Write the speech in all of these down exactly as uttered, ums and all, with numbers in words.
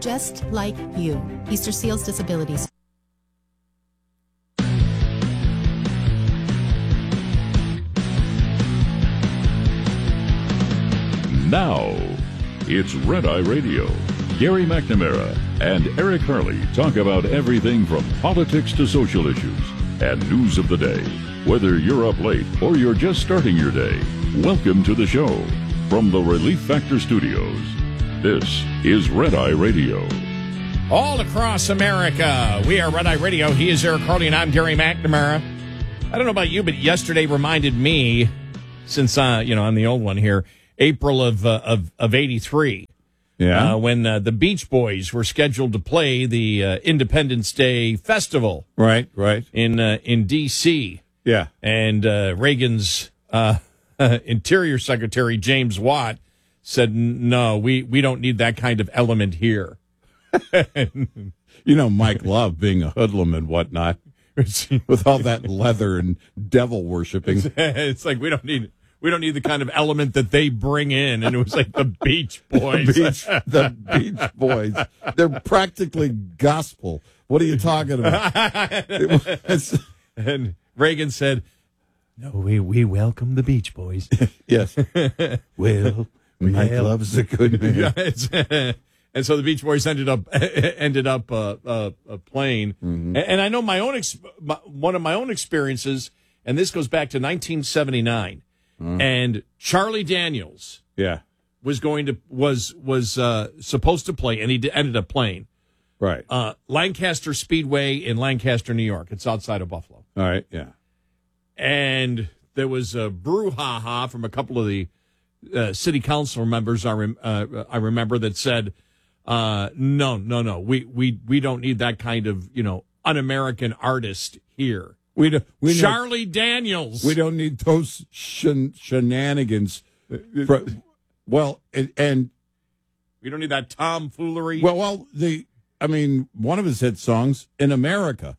just like you. Easter Seals Disabilities. Now, it's Red Eye Radio. Gary McNamara and Eric Harley talk about everything from politics to social issues and news of the day. Whether you're up late or you're just starting your day, welcome to the show. From the Relief Factor Studios, this is Red Eye Radio. All across America, we are Red Eye Radio. He is Eric Harley, and I'm Gary McNamara. I don't know about you, but yesterday reminded me, since uh, you know I'm the old one here, April of uh, of of eighty-three, yeah, uh, when uh, the Beach Boys were scheduled to play the uh, Independence Day Festival, right, right, in uh, in D C, yeah, and uh, Reagan's uh, Interior Secretary James Watt said, "No, we we don't need that kind of element here." You know, Mike Love being a hoodlum and whatnot, with all that leather and devil worshiping. It's, it's like we don't need. We don't need the kind of element that they bring in. And it was like the Beach Boys. the, Beach, the Beach Boys. They're practically gospel. What are you talking about? It and Reagan said, no, we, we welcome the Beach Boys. Yes. Well, Mike well. Love's a good man. Yeah, it's, and so the Beach Boys ended up ended up uh, uh, playing. Mm-hmm. And, and I know my own ex- my, one of my own experiences, and this goes back to nineteen seventy-nine. Mm. And Charlie Daniels, yeah, was going to was was uh, supposed to play, and he d- ended up playing, right? Uh, Lancaster Speedway in Lancaster, New York. It's outside of Buffalo. All right, yeah. And there was a brouhaha from a couple of the uh, city council members. I rem- uh, I remember that said, uh, "No, no, no. We we we don't need that kind of you know un-American artist here." We don't, we Charlie don't, Daniels. We don't need those shen, shenanigans. For, well, and, and we don't need that tomfoolery. Well, well, the I mean, one of his hit songs, "In America,"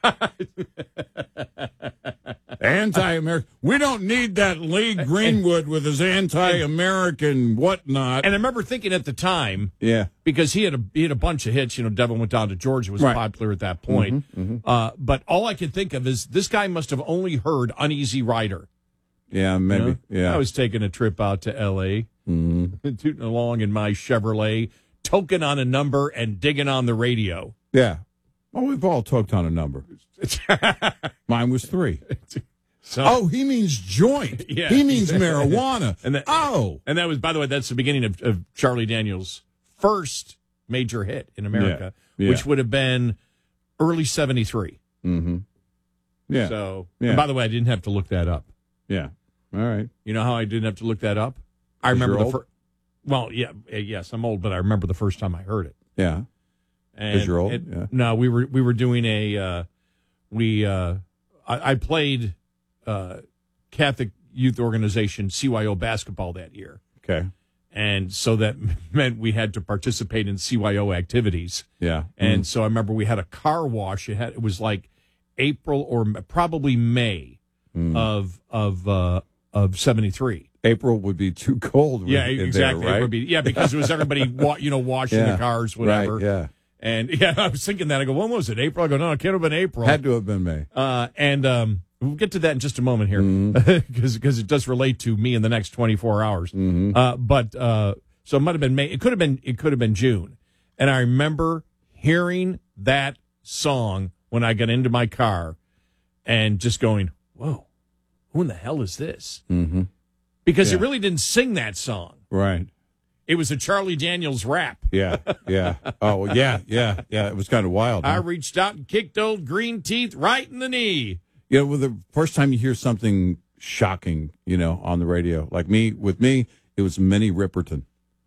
anti-American. We don't need that Lee Greenwood with his anti-American whatnot. And I remember thinking at the time, yeah, because he had a he had a bunch of hits. You know, Devil Went Down to Georgia was right. popular at that point. Mm-hmm, mm-hmm. Uh, but all I could think of is this guy must have only heard "Uneasy Rider." Yeah, maybe. You know? Yeah, I was taking a trip out to L A, mm-hmm. tooting along in my Chevrolet, toking on a number and digging on the radio. Yeah. Well, we've all toked on a number. Mine was three. So, oh, he means joint. Yeah. He means marijuana. And that, oh. And that was, by the way, that's the beginning of, of Charlie Daniels' first major hit in America, yeah. Yeah. which would have been early seventy-three. Mm-hmm. Yeah. So, yeah. And by the way, I didn't have to look that up. Yeah. All right. You know how I didn't have to look that up? I remember the first. Well, yeah, yes, I'm old, but I remember the first time I heard it. Yeah. And you're old. It, yeah. No, we were we were doing a uh, we uh, I, I played uh, Catholic Youth Organization C Y O basketball that year. Okay. And so that meant we had to participate in C Y O activities. Yeah. And mm. so I remember we had a car wash. It had it was like April or probably May mm. of of uh, of seventy-three. April would be too cold. Yeah, exactly. There, right? It would be, yeah, because it was everybody, wa- you know, washing yeah, the cars, whatever. Right, yeah. And yeah, I was thinking that. I go, when was it? April? I go, no, it can't have been April. Had to have been May. Uh, and um, we'll get to that in just a moment here, because mm. it does relate to me in the next twenty-four hours. Mm-hmm. Uh, but uh, so it might have been May. It could have been. It could have been June. And I remember hearing that song when I got into my car, and just going, "Whoa, who in the hell is this?" Mm-hmm. Because yeah. it really didn't sing that song. Right. It was a Charlie Daniels rap. Yeah, yeah. Oh, yeah, yeah, yeah. It was kind of wild. I huh? reached out and kicked old Green Teeth right in the knee. You know, well, the first time you hear something shocking, you know, on the radio, like me, with me, it was Minnie Riperton.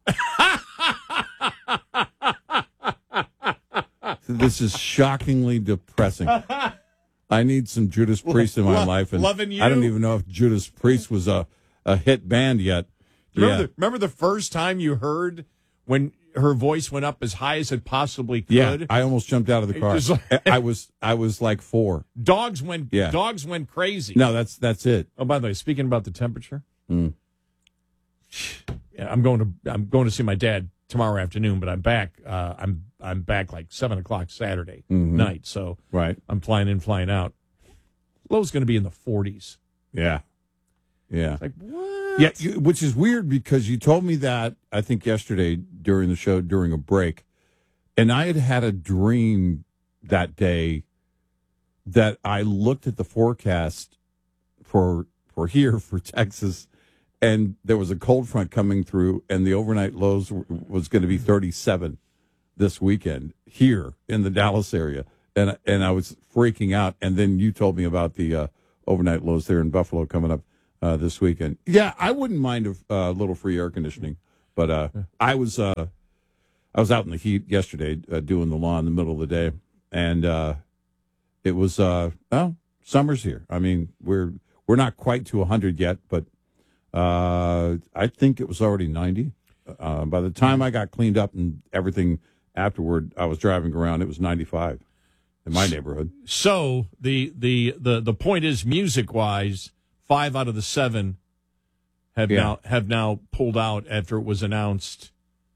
This is shockingly depressing. I need some Judas Priest in my Lo- life, and loving you. I don't even know if Judas Priest was a, a hit band yet. Remember, yeah. the, remember the first time you heard when her voice went up as high as it possibly could? Yeah, I almost jumped out of the car. Like, I was I was like four. Dogs went yeah. dogs went crazy. No, that's that's it. Oh, by the way, speaking about the temperature, mm. yeah, I'm going to I'm going to see my dad tomorrow afternoon, but I'm back. Uh, I'm I'm back like seven o'clock Saturday Mhm. night. So Right. I'm flying in, flying out. Low's going to be in the forties. Yeah. Yeah. Like what? Yeah, you, which is weird because you told me that, I think, yesterday during the show, during a break. And I had had a dream that day that I looked at the forecast for for here, for Texas, and there was a cold front coming through, and the overnight lows w- was going to be thirty-seven this weekend here in the Dallas area. And, and I was freaking out. And then you told me about the uh, overnight lows there in Buffalo coming up uh, this weekend. Yeah, I wouldn't mind a uh, little free air conditioning, but uh, I was uh, I was out in the heat yesterday uh, doing the lawn in the middle of the day, and uh, it was uh, well, summer's here. I mean, we're we're not quite to one hundred yet, but uh, I think it was already ninety. Uh, by the time I got cleaned up and everything afterward, I was driving around. It was ninety-five in my neighborhood. So the the the the point is, music wise, five out of the seven have Yeah. now have now pulled out after it was announced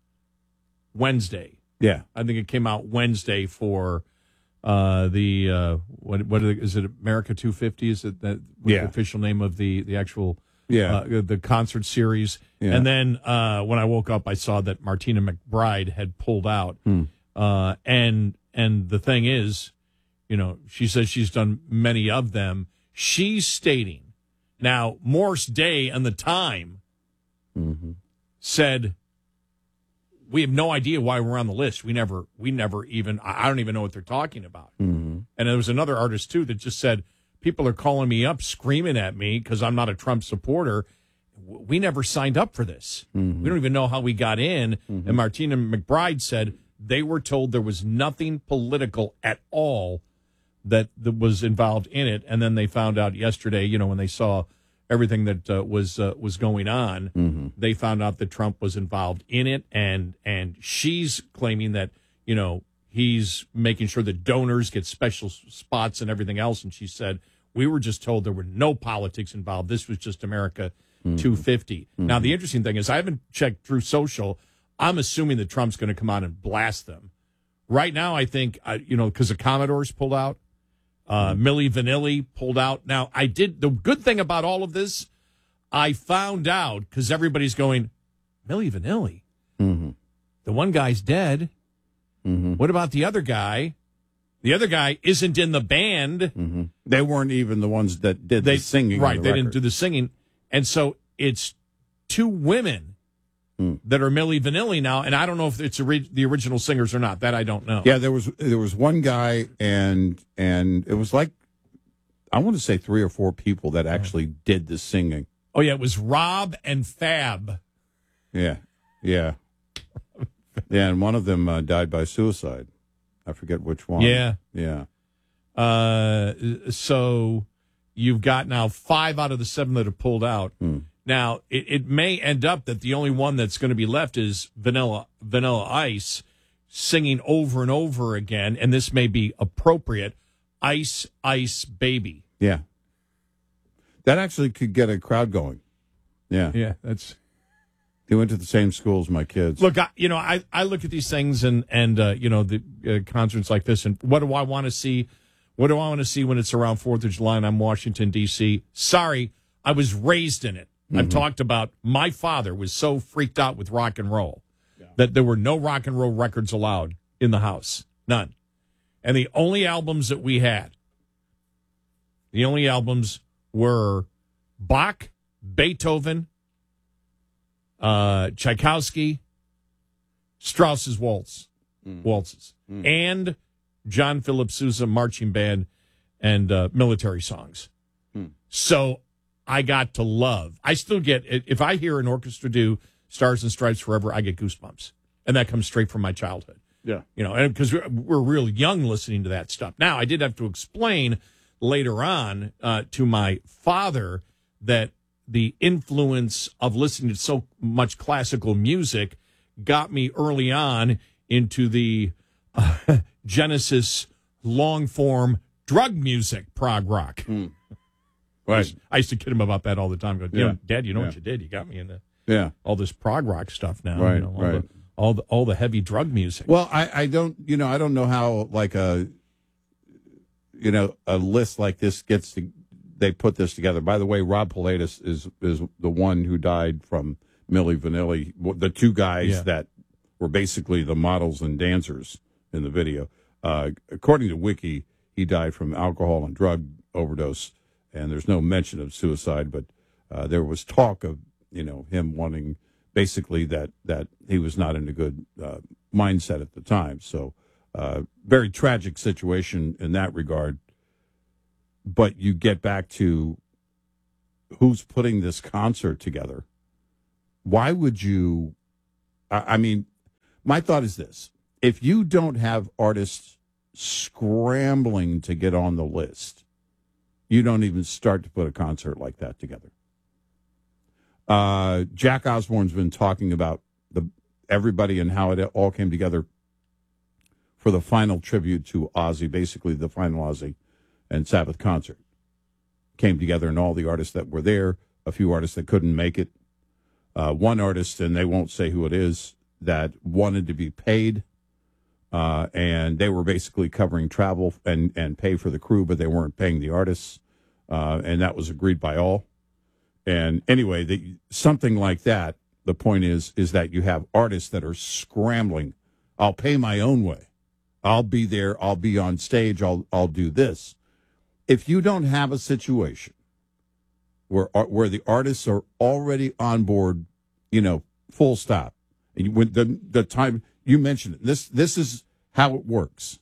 Wednesday. Yeah. I think it came out Wednesday for uh, the uh, what what are the, is it America two fifty? Is it that what's Yeah. the official name of the the actual Yeah. uh, the concert series? Yeah. And then uh, when I woke up, I saw that Martina McBride had pulled out. Hmm. Uh, and and the thing is, you know, she says she's done many of them. She's stating now Morse Day and the Time Mm-hmm. said, we have no idea why we're on the list. We never, we never even, I I don't even know what they're talking about. Mm-hmm. And there was another artist, too, that just said, people are calling me up, screaming at me because I'm not a Trump supporter. W- We never signed up for this. Mm-hmm. We don't even know how we got in. Mhm. And Martina McBride said they were told there was nothing political at all that, that was involved in it. And then they found out yesterday, you know, when they saw everything that uh, was uh, was going on, Mm-hmm. they found out that Trump was involved in it, and and she's claiming that, you know, he's making sure that donors get special s- spots and everything else. And she said, we were just told there were no politics involved. This was just America two fifty. Now, the interesting thing is I haven't checked through social. I'm assuming that Trump's going to come out and blast them. Right now, I think, uh, you know, because the Commodores pulled out. Uh, Milli Vanilli pulled out. Now, I did the good thing about all of this. I found out because everybody's going, Milli Vanilli. Mm-hmm. The one guy's dead. Mm-hmm. What about the other guy? The other guy isn't in the band. Mm-hmm. They weren't even the ones that did They the singing. right? on They the didn't record. do the singing, and so it's two women Hmm. that are Milli Vanilli now. And I don't know if it's ori- the original singers or not. That I don't know. Yeah, there was there was one guy, and and it was like, I want to say three or four people that actually did the singing. Oh yeah, it was Rob and Fab. Yeah, yeah, yeah. And one of them uh, died by suicide. I forget which one. Yeah. yeah. Uh, so you've got now five out of the seven that have pulled out. Hmm. Now it, it may end up that the only one that's going to be left is Vanilla Vanilla Ice singing over and over again, and this may be appropriate. Ice Ice Baby. Yeah. That actually could get a crowd going. Yeah. Yeah, that's. They went to the same school as my kids. Look, I, you know, I, I look at these things and and uh, you know the uh, concerts like this, and what do I want to see? What do I want to see when it's around Fourth of July and I'm Washington D C? Sorry, I was raised in it. I've talked about my father was so freaked out with rock and roll that there were no rock and roll records allowed in the house, none. And the only albums that we had, the only albums were Bach, Beethoven, uh, Tchaikovsky, Strauss's waltz, waltzes, and John Philip Sousa marching band and uh, military songs. So I got to love. I still get, if I hear an orchestra do Stars and Stripes Forever, I get goosebumps. And that comes straight from my childhood. Yeah. You know, and because we're, we're real young listening to that stuff. Now, I did have to explain later on uh, to my father that the influence of listening to so much classical music got me early on into the uh, Genesis long form drug music, prog rock. Mm. Right. I used to kid him about that all the time. Go, you Yeah. know, Dad, you know Yeah. what you did? You got me into Yeah. all this prog rock stuff now. Right, You know, all right. the all the all the heavy drug music. Well, I, I don't, you know, I don't know how like a, you know, a list like this gets to, they put this together. By the way, Rob Pilatus is is the one who died from Milli Vanilli, the two guys Yeah. that were basically the models and dancers in the video. Uh, according to Wiki, he died from alcohol and drug overdose, and there's no mention of suicide, but uh, there was talk of, you know, him wanting basically that, that he was not in a good uh, mindset at the time. So uh, very tragic situation in that regard. But you get back to who's putting this concert together. Why would you, I, I mean, my thought is this. If you don't have artists scrambling to get on the list, you don't even start to put a concert like that together. Uh, Jack Osbourne's been talking about the everybody and how it all came together for the final tribute to Ozzy, basically the final Ozzy and Sabbath concert. Came together and all the artists that were there, a few artists that couldn't make it. Uh, one artist, and they won't say who it is, that wanted to be paid. Uh, and they were basically covering travel and, and pay for the crew, but they weren't paying the artists. Uh, and that was agreed by all. And anyway, the, something like that, the point is, is that you have artists that are scrambling. I'll pay my own way. I'll be there. I'll be on stage. I'll, I'll do this. If you don't have a situation where, where the artists are already on board, you know, full stop, and you, when the, the time you mentioned it, this, this is how it works.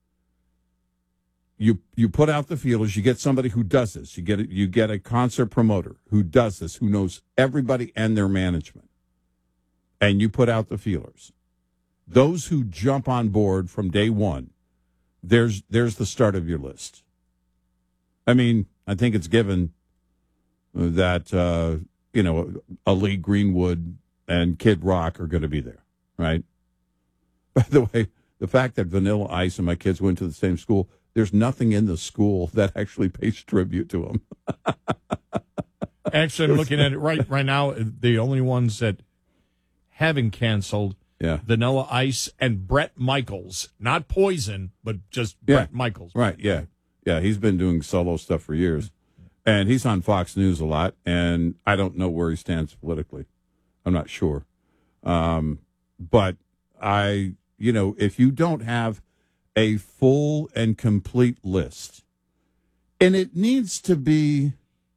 You you put out the feelers. You get somebody who does this. You get a, you get a concert promoter who does this, who knows everybody and their management, and you put out the feelers. Those who jump on board from day one, there's there's the start of your list. I mean, I think it's given that uh, you know a Lee Greenwood and Kid Rock are going to be there, right? By the way, the fact that Vanilla Ice and my kids went to the same school. There's nothing in the school that actually pays tribute to them. Actually, I'm looking at it right right now. The only ones that haven't canceled, yeah. Vanilla Ice and Bret Michaels. Not Poison, but just Yeah. Bret Michaels. Right, yeah. Yeah, he's been doing solo stuff for years. And he's on Fox News a lot, and I don't know where he stands politically. I'm not sure. Um, but I, you know, if you don't have a full and complete list, and it needs to be,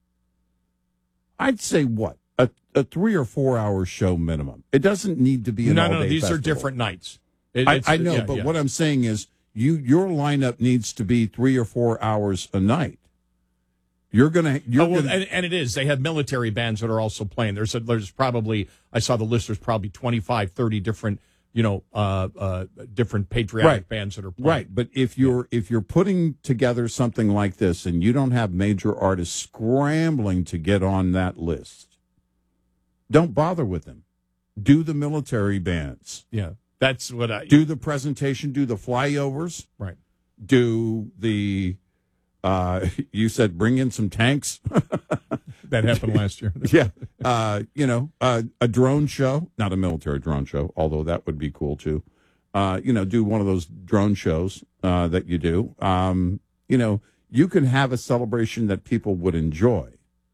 I'd say what, a, a three or four hour show minimum. It doesn't need to be an No, all-day no, these festival. are different nights. It, I, it's- I know, yeah, but yeah. what I'm saying is you your lineup needs to be three or four hours a night. You're gonna, you're Oh, well, gonna, and, and it is. They have military bands that are also playing. There's a, there's probably, I saw the list, there's probably twenty-five, thirty different, you know, uh, uh, different patriotic Right. bands that are playing. right. But if you're if you're putting together something like this and you don't have major artists scrambling to get on that list, don't bother with them. Do the military bands. Yeah. That's what I, Do the presentation. Do the flyovers. right. Do the. Uh, you said bring in some tanks. That happened last year. Yeah. Uh, you know, uh, a drone show, not a military drone show, although that would be cool too. Uh, you know, do one of those drone shows uh, that you do. Um, you know, you can have a celebration that people would enjoy.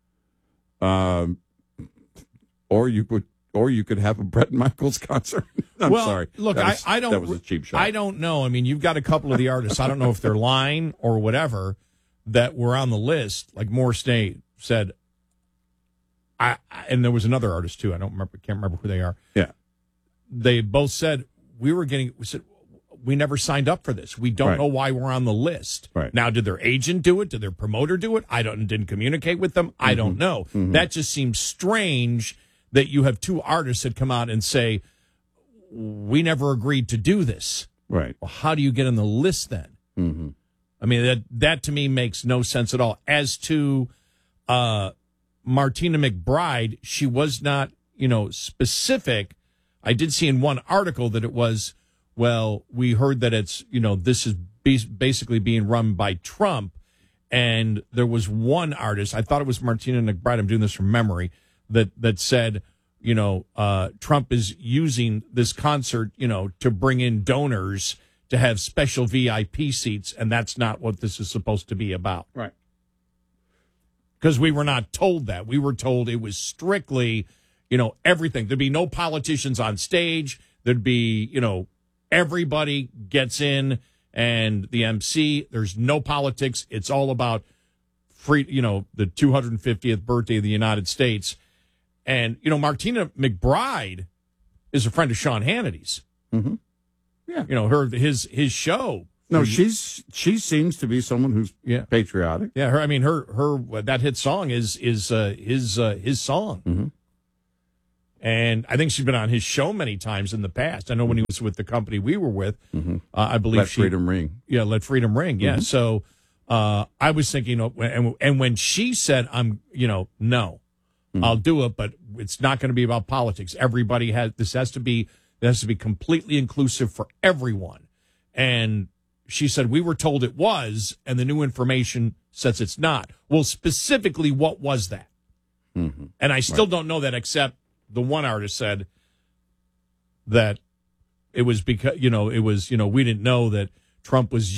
Um, or you could, or you could have a Bret Michaels concert. I'm well, sorry. Look, That I, was- I don't. That was a cheap shot. I don't know. I mean, you've got a couple of the artists. I don't know if they're lying or whatever that were on the list. Like Morris Day said, I, I and there was another artist too. I don't remember. Can't remember who they are. Yeah. They both said we were getting. We said we never signed up for this. We don't Right. know why we're on the list. Right. Now, did their agent do it? Did their promoter do it? I don't. Didn't communicate with them. I don't know. That just seems strange that you have two artists that come out and say we never agreed to do this. Right. Well, how do you get on the list then? Mm-hmm. I mean, that that to me makes no sense at all. As to uh, Martina McBride, she was not, you know, specific. I did see in one article that it was, well, we heard that it's, you know, this is be- basically being run by Trump. And there was one artist, I thought it was Martina McBride, I'm doing this from memory, that, that said, you know, uh, Trump is using this concert, you know, to bring in donors to have special V I P seats, and that's not what this is supposed to be about. Right. Because we were not told that. We were told it was strictly, you know, everything. There'd be no politicians on stage. There'd be, you know, everybody gets in, and the M C, there's no politics. It's all about free, you know, the two hundred fiftieth birthday of the United States. And, you know, Martina McBride is a friend of Sean Hannity's. Mm-hmm. Yeah. You know, her, his, his show. No, she's, she seems to be someone who's yeah. patriotic. Yeah. Her, I mean, her, her, that hit song is, is, uh, his, uh, his song. Mm-hmm. And I think she's been on his show many times in the past. I know when he was with the company we were with, mm-hmm. uh, I believe Let she. Freedom Ring. Yeah. Let Freedom Ring. Yeah. Mm-hmm. So, uh, I was thinking, of, and, and when she said, I'm, you know, no, mm-hmm. I'll do it, but it's not going to be about politics. Everybody has, this has to be, it has to be completely inclusive for everyone. And she said, we were told it was, and the new information says it's not. Well, specifically, what was that? Mm-hmm. And I still right. don't know that, except the one artist said that it was because, you know, it was, you know, we didn't know that Trump was